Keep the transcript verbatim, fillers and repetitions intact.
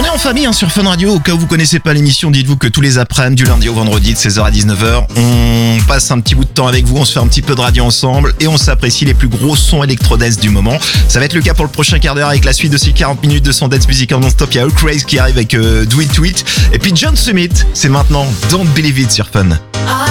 On est en famille hein, sur Fun Radio. Au cas où vous connaissez pas l'émission, dites-vous que tous les après-midi, du lundi au vendredi, de seize heures à dix-neuf heures, on passe un petit bout de temps avec vous, on se fait un petit peu de radio ensemble et on s'apprécie les plus gros sons électro-dance du moment. Ça va être le cas pour le prochain quart d'heure avec la suite de ces quarante minutes de son dance music en non-stop. Il y a All Craze qui arrive avec euh, Do It To It. Et puis John Summit, c'est maintenant Don't Believe It sur Fun.